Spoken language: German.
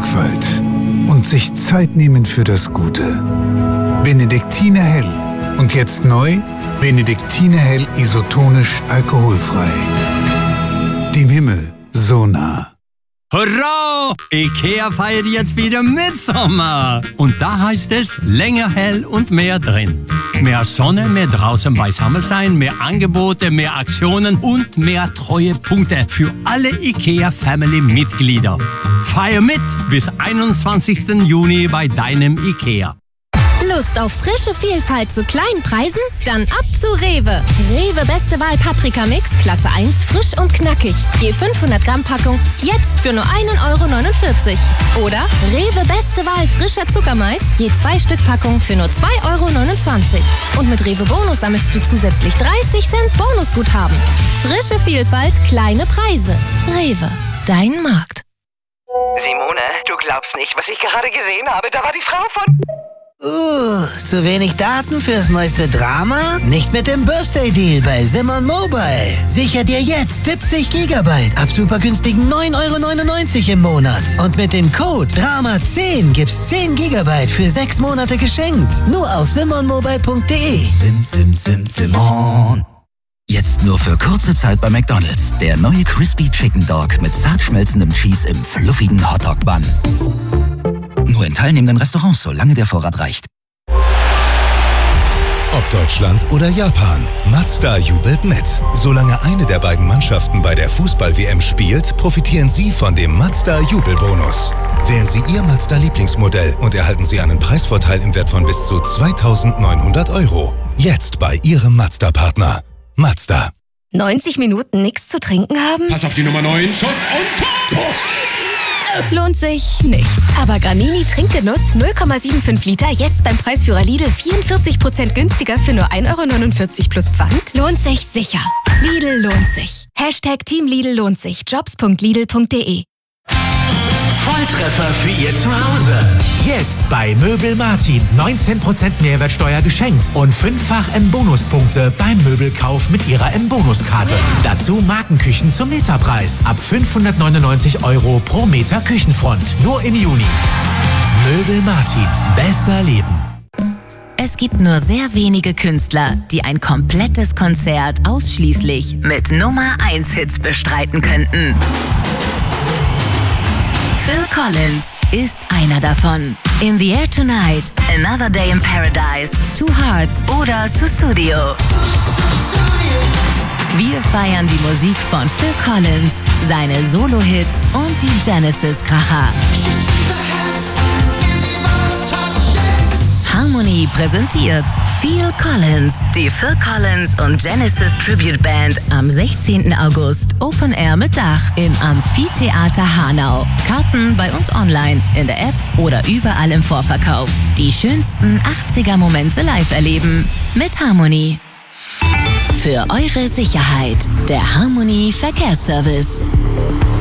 Sorgfalt und sich Zeit nehmen für das Gute. Benediktiner Hell. Und jetzt neu, Benediktiner Hell isotonisch alkoholfrei. Dem Himmel so nah. Hurra! IKEA feiert jetzt wieder Mitsommer. Und da heißt es länger hell und mehr drin. Mehr Sonne, mehr draußen beisammen sein, mehr Angebote, mehr Aktionen und mehr Treuepunkte für alle IKEA-Family-Mitglieder. Feier mit bis 21. Juni bei deinem IKEA. Lust auf frische Vielfalt zu kleinen Preisen? Dann ab zu Rewe. Rewe Beste Wahl Paprika-Mix, Klasse 1, frisch und knackig. Je 500 Gramm Packung, jetzt für nur 1,49 €. Oder Rewe Beste Wahl frischer Zuckermais, je 2 Stück Packung für nur 2,29 €. Und mit Rewe Bonus sammelst du zusätzlich 30 Cent Bonusguthaben. Frische Vielfalt, kleine Preise. Rewe, dein Markt. Simone, du glaubst nicht, was ich gerade gesehen habe. Da war die Frau von... Zu wenig Daten fürs neueste Drama? Nicht mit dem Birthday Deal bei Simon Mobile. Sicher dir jetzt 70 GB ab super günstigen 9,99 € im Monat. Und mit dem Code DRAMA10 gibt's 10 GB für 6 Monate geschenkt. Nur auf simonmobile.de. Simon. Jetzt nur für kurze Zeit bei McDonald's. Der neue Crispy Chicken Dog mit zart schmelzendem Cheese im fluffigen Hotdog-Bun. Nur in teilnehmenden Restaurants, solange der Vorrat reicht. Ob Deutschland oder Japan, Mazda jubelt mit. Solange eine der beiden Mannschaften bei der Fußball-WM spielt, profitieren Sie von dem Mazda-Jubelbonus. Wählen Sie Ihr Mazda-Lieblingsmodell und erhalten Sie einen Preisvorteil im Wert von bis zu 2.900 €. Jetzt bei Ihrem Mazda-Partner. Mazda. 90 Minuten nichts zu trinken haben? Pass auf die Nummer 9. Schuss und Tor! Lohnt sich nicht. Aber Granini Trinkgenuss 0,75 Liter jetzt beim Preisführer Lidl 44% günstiger für nur 1,49 € plus Pfand? Lohnt sich sicher. Lidl lohnt sich. Hashtag Team Lidl lohnt sich. Jobs.lidl.de. Volltreffer für Ihr Zuhause. Jetzt bei Möbel Martin 19% Mehrwertsteuer geschenkt und 5-fach M-Bonuspunkte beim Möbelkauf mit Ihrer M-Bonuskarte. Dazu Markenküchen zum Meterpreis ab 599 € pro Meter Küchenfront. Nur im Juni. Möbel Martin. Besser leben. Es gibt nur sehr wenige Künstler, die ein komplettes Konzert ausschließlich mit Nummer-1-Hits bestreiten könnten. Phil Collins ist einer davon. In the Air Tonight, Another Day in Paradise, Two Hearts oder Sussudio. Wir feiern die Musik von Phil Collins, seine Solo-Hits und die Genesis-Kracher. Harmony präsentiert Phil Collins, die Phil Collins und Genesis Tribute Band am 16. August Open Air mit Dach im Amphitheater Hanau. Karten bei uns online, in der App oder überall im Vorverkauf. Die schönsten 80er-Momente live erleben mit Harmony. Für eure Sicherheit, der Harmony Verkehrsservice.